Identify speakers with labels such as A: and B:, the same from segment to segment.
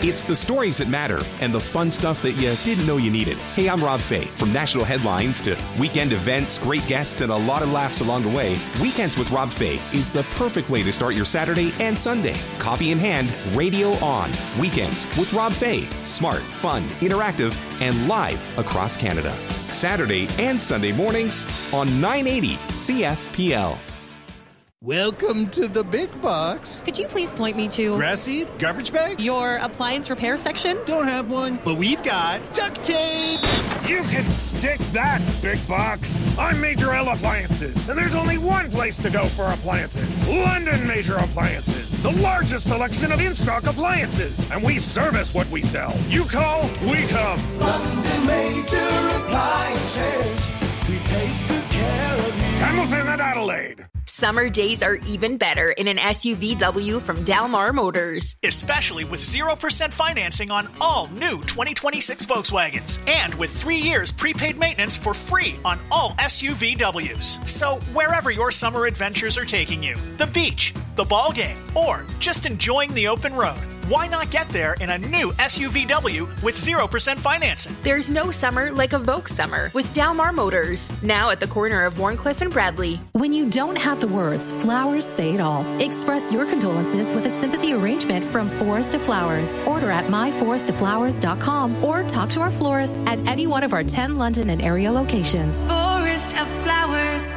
A: It's the stories that matter and the fun stuff that you didn't know you needed. Hey, I'm Rob Fay. From national headlines to weekend events, great guests, and a lot of laughs along the way, Weekends with Rob Fay is the perfect way to start your Saturday and Sunday. Coffee in hand, radio on. Weekends with Rob Fay. Smart, fun, interactive, and live across Canada. Saturday and Sunday mornings on 980 CFPL.
B: Welcome to the big box.
C: Could you please point me to...
B: Grass seed? Garbage bags?
C: Your appliance repair section?
B: Don't have one, but we've got duct tape.
D: You can stick that, big box. I'm Major L Appliances, and there's only one place to go for appliances. London Major Appliances, the largest selection of in-stock appliances. And we service what we sell. You call, we come.
E: London Major Appliances, we take good care of you.
D: Hamilton and Adelaide.
F: Summer days are even better in an SUVW from Dalmar Motors.
G: Especially with 0% financing on all new 2026 Volkswagens. And with 3 years prepaid maintenance for free on all SUVWs. So wherever your summer adventures are taking you, the beach, the ball game, or just enjoying the open road, why not get there in a new SUVW with 0% financing?
F: There's no summer like a Volks summer with Dalmar Motors. Now at the corner of Warncliffe and Bradley.
H: When you don't have the words, flowers say it all. Express your condolences with a sympathy arrangement from Forest to Flowers. Order at myforesttoflowers.com or talk to our florist at any one of our 10 London and area locations.
I: Forest of Flowers.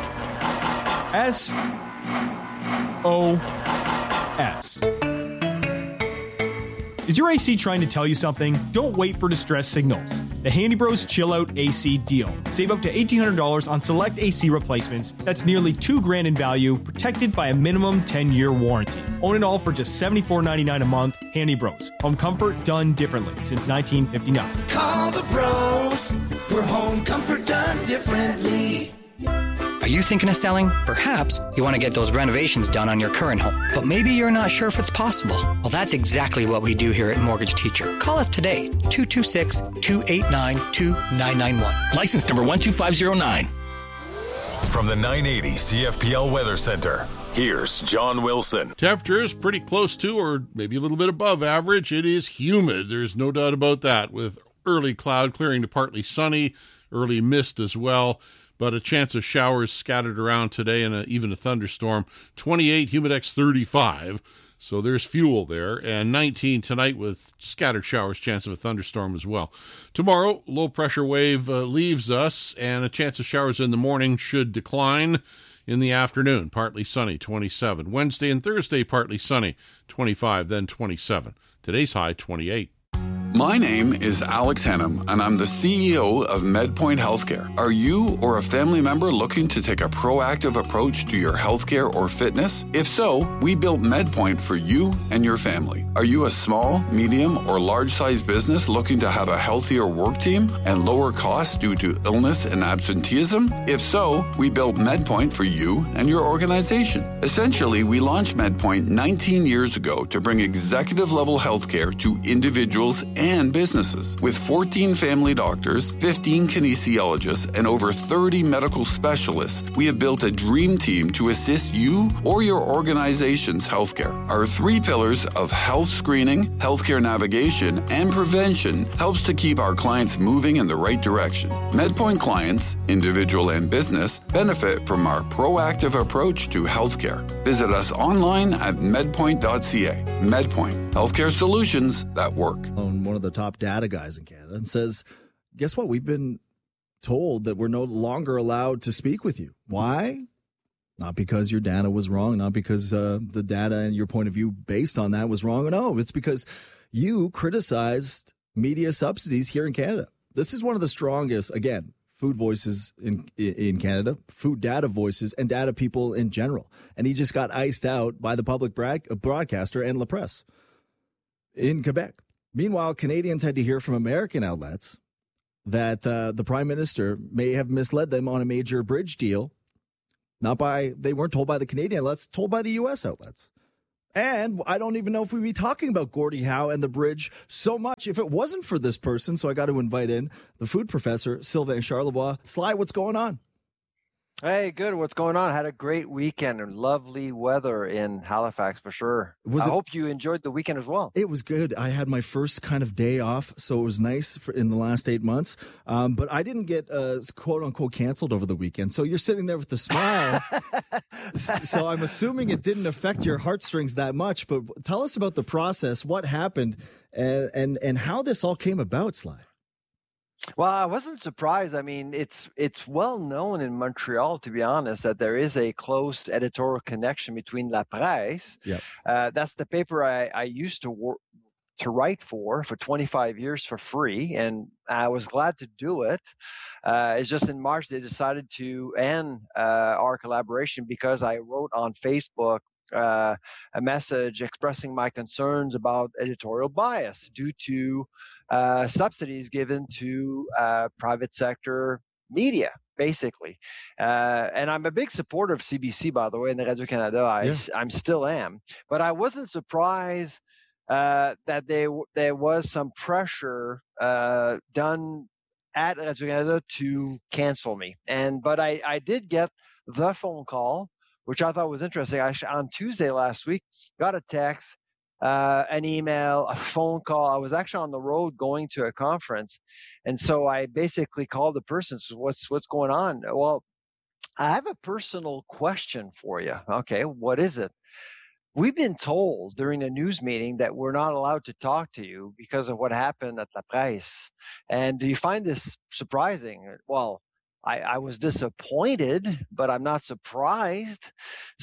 J: SOS. Is your AC trying to tell you something? Don't wait for distress signals. The Handy Bros Chill Out AC deal. Save up to $1,800 on select AC replacements. That's nearly $2,000 in value, protected by a minimum 10-year warranty. Own it all for just $74.99 a month. Handy Bros. Home comfort done differently since 1959.
E: Call the pros for home comfort done differently.
K: Are you thinking of selling? Perhaps you want to get those renovations done on your current home, but maybe you're not sure if it's possible. Well, that's exactly what we do here at Mortgage Teacher. Call us today, 226-289-2991.
L: License number 12509.
M: From the 980 CFPL Weather Center, here's John Wilson.
N: Temperature is pretty close to, or maybe a little bit above average. It is humid. There's no doubt about that, with early cloud clearing to partly sunny, early mist as well. But a chance of showers scattered around today and even a thunderstorm. 28, Humidex 35, so there's fuel there. And 19 tonight with scattered showers, chance of a thunderstorm as well. Tomorrow, low pressure wave leaves us, and a chance of showers in the morning should decline. In the afternoon, partly sunny, 27. Wednesday and Thursday, partly sunny, 25, then 27. Today's high, 28.
O: My name is Alex Hannum, and I'm the CEO of MedPoint Healthcare. Are you or a family member looking to take a proactive approach to your healthcare or fitness? If so, we built MedPoint for you and your family. Are you a small, medium, or large-sized business looking to have a healthier work team and lower costs due to illness and absenteeism? If so, we built MedPoint for you and your organization. Essentially, we launched MedPoint 19 years ago to bring executive-level healthcare to individuals and businesses. With 14 family doctors, 15 kinesiologists, and over 30 medical specialists, we have built a dream team to assist you or your organization's healthcare. Our 3 pillars of health screening, healthcare navigation, and prevention helps to keep our clients moving in the right direction. MedPoint clients, individual and business, benefit from our proactive approach to healthcare. Visit us online at medpoint.ca. MedPoint, healthcare solutions that work.
P: One of the top data guys in Canada, and says, guess what? We've been told that we're no longer allowed to speak with you. Why? Not because your data was wrong, not because the data and your point of view based on that was wrong. No, it's because you criticized media subsidies here in Canada. This is one of the strongest, again, food voices in Canada, food data voices, and data people in general. And he just got iced out by the public broadcaster and La Presse in Quebec. Meanwhile, Canadians had to hear from American outlets that the Prime Minister may have misled them on a major bridge deal. They weren't told by the Canadian outlets, told by the U.S. outlets. And I don't even know if we'd be talking about Gordie Howe and the bridge so much if it wasn't for this person. So I got to invite in the food professor, Sylvain Charlebois. Sly, what's going on?
Q: Hey, good. What's going on? Had a great weekend and lovely weather in Halifax for sure. I hope you enjoyed the weekend as well.
P: It was good. I had my first kind of day off, so it was nice in the last 8 months. But I didn't get quote unquote canceled over the weekend. So you're sitting there with a smile. So I'm assuming it didn't affect your heartstrings that much. But tell us about the process, what happened, and how this all came about, Sly.
Q: Well, I wasn't surprised. I mean, it's well known in Montreal, to be honest, that there is a close editorial connection between La Presse.
P: Yep.
Q: That's the paper I used to write for 25 years for free, and I was glad to do it. It's just in March they decided to end our collaboration because I wrote on Facebook a message expressing my concerns about editorial bias due to subsidies given to private sector media, basically. And I'm a big supporter of CBC, by the way, and the Radio-Canada. I still am. But I wasn't surprised that there was some pressure done at Radio-Canada to cancel me. But I did get the phone call, which I thought was interesting. On Tuesday last week, got a text, an email, a phone call. I was actually on the road going to a conference. And so I basically called the person, said, what's going on? Well, I have a personal question for you. Okay, what is it? We've been told during a news meeting that we're not allowed to talk to you because of what happened at La Presse. And do you find this surprising? Well, I was disappointed, but I'm not surprised.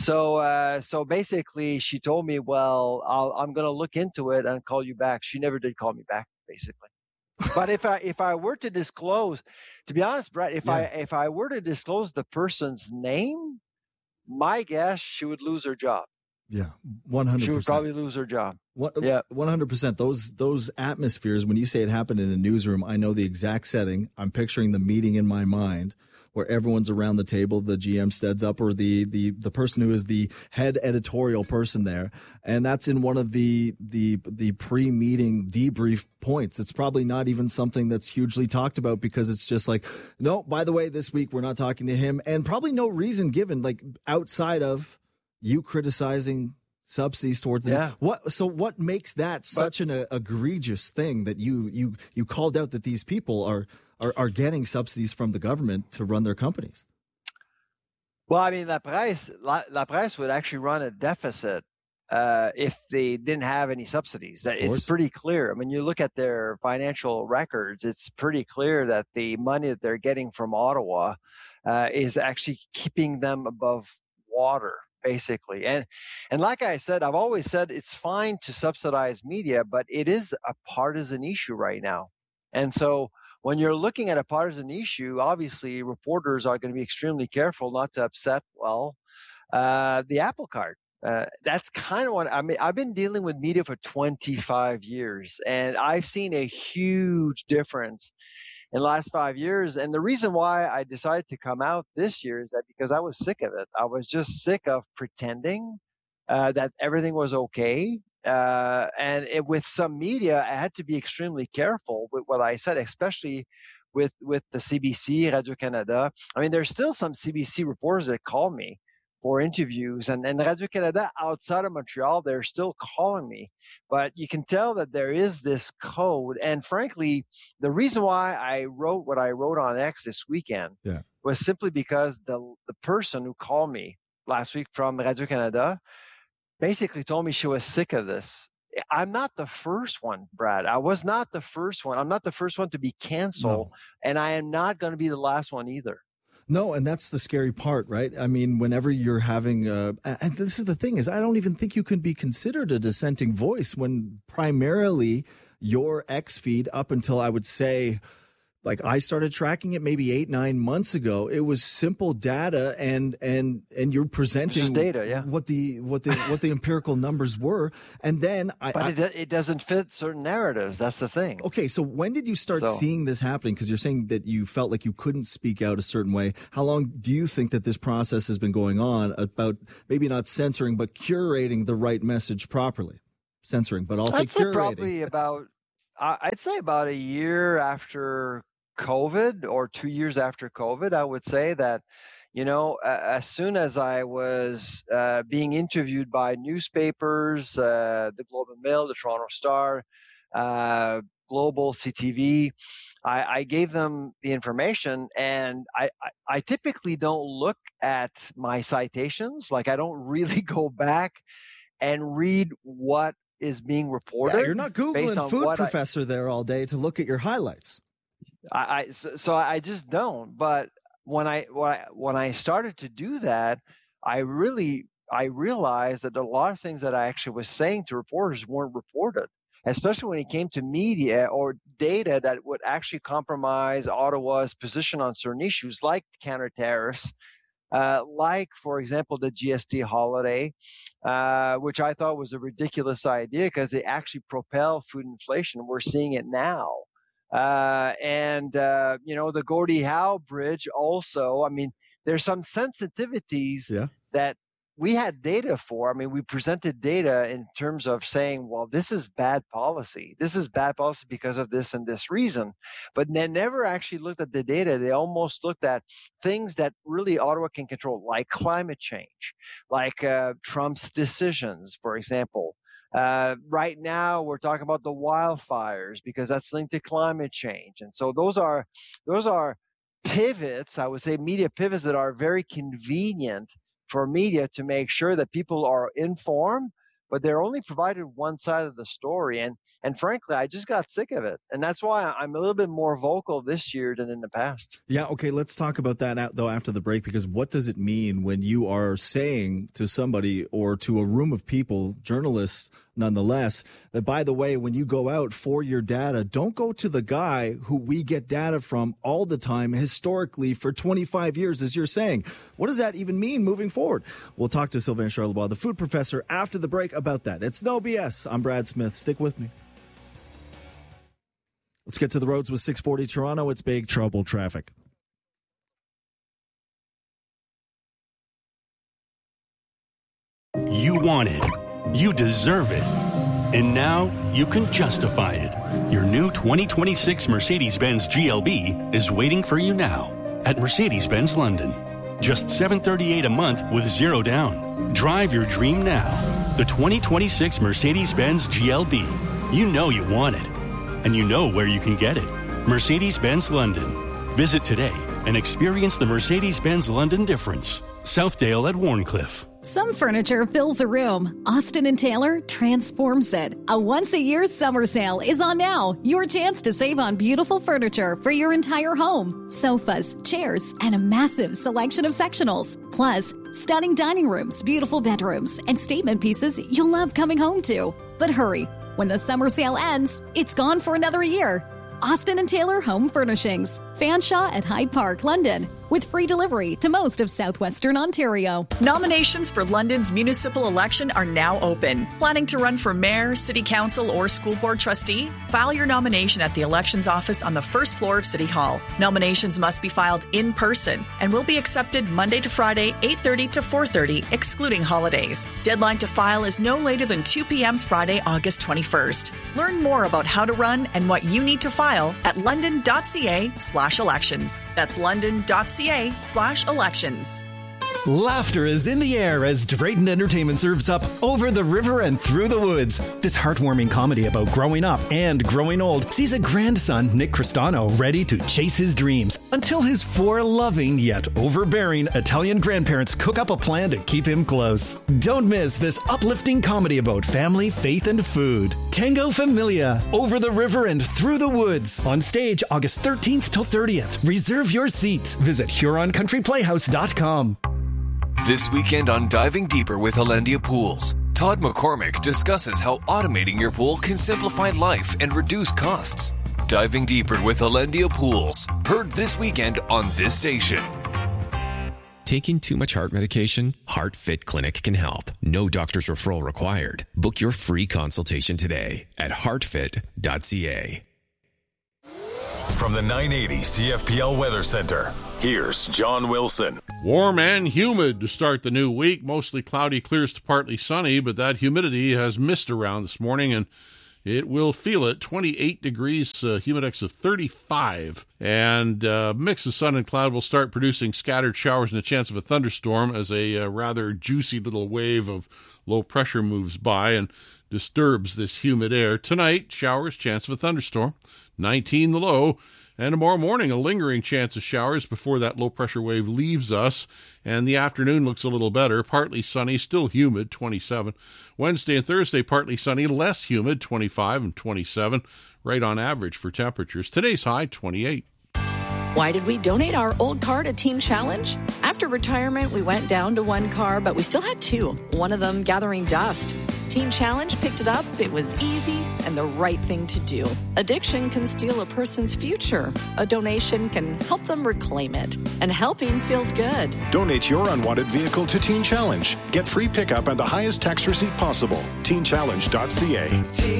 Q: So basically, she told me, "Well, I'm going to look into it and call you back." She never did call me back, basically. But if I were to disclose, to be honest, Brett, if I were to disclose the person's name, my guess she would lose her job.
P: Yeah, 100%.
Q: She would probably lose her job.
P: Yeah, 100%. Those atmospheres, when you say it happened in a newsroom, I know the exact setting. I'm picturing the meeting in my mind where everyone's around the table, the GM stands up, or the person who is the head editorial person there, and that's in one of the pre-meeting debrief points. It's probably not even something that's hugely talked about because it's just like, no, by the way, this week we're not talking to him, and probably no reason given, like outside of you criticizing subsidies towards them. Yeah. What makes that such an egregious thing that you called out that these people are getting subsidies from the government to run their companies?
Q: Well, I mean, La Presse would actually run a deficit if they didn't have any subsidies. It's pretty clear. I mean, you look at their financial records, it's pretty clear that the money that they're getting from Ottawa is actually keeping them above water, basically. And like I said, I've always said it's fine to subsidize media, but it is a partisan issue right now. And so when you're looking at a partisan issue, obviously reporters are going to be extremely careful not to upset, the apple cart. That's kind of what I mean. I've been dealing with media for 25 years, and I've seen a huge difference in the last 5 years. And the reason why I decided to come out this year is that because I was sick of it. I was just sick of pretending that everything was okay. With some media, I had to be extremely careful with what I said, especially with the CBC, Radio-Canada. I mean, there's still some CBC reporters that call me for interviews, and Radio-Canada outside of Montreal, they're still calling me. But you can tell that there is this code. And frankly, the reason why I wrote what I wrote on X this weekend was simply because the person who called me last week from Radio-Canada basically told me she was sick of this. I'm not the first one, Brad. I was not the first one. I'm not the first one to be canceled, and I am not going to be the last one either.
P: No, and that's the scary part, right? I mean, whenever you're having, and this is the thing is, I don't even think you can be considered a dissenting voice when primarily your X feed up until I would say, like I started tracking it maybe 8-9 months ago. It was simple data and you're presenting
Q: just data,
P: what the empirical numbers were, and then
Q: it doesn't fit certain narratives. That's the thing.
P: Okay, so when did you start seeing this happening? Because you're saying that you felt like you couldn't speak out a certain way. How long do you think that this process has been going on about maybe not censoring but curating the right message properly? Censoring, but also curating.
Q: Probably I'd say about a year after COVID or 2 years after COVID, I would say that, as soon as I was being interviewed by newspapers, the Globe and Mail, the Toronto Star, Global, CTV, I gave them the information, and I typically don't look at my citations. Like, I don't really go back and read what is being reported.
P: Yeah, you're not Googling food professor there all day to look at your highlights.
Q: So I just don't. But when I started to do that, I realized that a lot of things that I actually was saying to reporters weren't reported, especially when it came to media or data that would actually compromise Ottawa's position on certain issues like counter tariffs, like, for example, the GST holiday, which I thought was a ridiculous idea because they actually propel food inflation. We're seeing it now. The Gordie Howe Bridge also. I mean, there's some sensitivities that we had data for. I mean, we presented data in terms of saying, well, this is bad policy. This is bad policy because of this and this reason. But they never actually looked at the data. They almost looked at things that really Ottawa can control, like climate change, like Trump's decisions, for example. Right now, we're talking about the wildfires because that's linked to climate change. And so those are pivots, I would say media pivots that are very convenient for media to make sure that people are informed, but they're only provided one side of the story. And frankly, I just got sick of it. And that's why I'm a little bit more vocal this year than in the past.
P: Yeah, okay, let's talk about that though after the break, because what does it mean when you are saying to somebody or to a room of people, journalists nonetheless, that, by the way, when you go out for your data, don't go to the guy who we get data from all the time, historically, for 25 years, as you're saying. What does that even mean moving forward? We'll talk to Sylvain Charlebois, the food professor, after the break about that. It's No BS. I'm Brad Smith. Stick with me. Let's get to the roads with 640 Toronto. It's big trouble traffic.
L: You want it. You deserve it. And now you can justify it. Your new 2026 Mercedes-Benz GLB is waiting for you now at Mercedes-Benz London. Just $738 a month with zero down. Drive your dream now. The 2026 Mercedes-Benz GLB. You know you want it. And you know where you can get it. Mercedes-Benz London. Visit today and experience the Mercedes-Benz London difference. Southdale at Warncliffe.
H: Some furniture fills a room. Austin & Taylor transforms it. A once-a-year summer sale is on now. Your chance to save on beautiful furniture for your entire home. Sofas, chairs, and a massive selection of sectionals. Plus, stunning dining rooms, beautiful bedrooms, and statement pieces you'll love coming home to. But hurry. When the summer sale ends, it's gone for another year. Austin & Taylor Home Furnishings. Fanshawe at Hyde Park, London. With free delivery to most of southwestern Ontario.
R: Nominations for London's municipal election are now open. Planning to run for mayor, city council, or school board trustee? File your nomination at the elections office on the first floor of City Hall. Nominations must be filed in person and will be accepted Monday to Friday, 8:30 to 4:30, excluding holidays. Deadline to file is no later than 2 p.m. Friday, August 21st. Learn more about how to run and what you need to file at london.ca/elections. That's london.ca/elections.
S: Laughter is in the air as Drayton Entertainment serves up Over the River and Through the Woods. This heartwarming comedy about growing up and growing old sees a grandson, Nick Cristano, ready to chase his dreams until his 4 loving yet overbearing Italian grandparents cook up a plan to keep him close. Don't miss this uplifting comedy about family, faith, and food. Tango Familia, Over the River and Through the Woods. On stage August 13th till 30th. Reserve your seats. Visit HuronCountryPlayhouse.com.
T: This weekend on Diving Deeper with Hollandia Pools, Todd McCormick discusses how automating your pool can simplify life and reduce costs. Diving Deeper with Hollandia Pools, heard this weekend on this station.
A: Taking too much heart medication? HeartFit Clinic can help. No doctor's referral required. Book your free consultation today at heartfit.ca.
M: From the 980 CFPL Weather Center, here's John Wilson.
N: Warm and humid to start the new week. Mostly cloudy, clears to partly sunny, but that humidity has mist around this morning, and It will feel it. 28 degrees, humidex of 35. And mix of sun and cloud will start producing scattered showers and a chance of a thunderstorm as a rather juicy little wave of low pressure moves by and disturbs this humid air. Tonight, showers, chance of a thunderstorm. 19 the low. And tomorrow morning, a lingering chance of showers before that low-pressure wave leaves us. And the afternoon looks a little better. Partly sunny, still humid, 27. Wednesday and Thursday, partly sunny, less humid, 25 and 27. Right on average for temperatures. Today's high, 28.
U: Why did we donate our old car to Teen Challenge? After retirement, we went down to one car, but we still had two, one of them gathering dust. Teen Challenge picked it up, it was easy, and the right thing to do. Addiction can steal a person's future. A donation can help them reclaim it. And helping feels good.
V: Donate your unwanted vehicle to Teen Challenge. Get free pickup and the highest tax receipt possible. TeenChallenge.ca.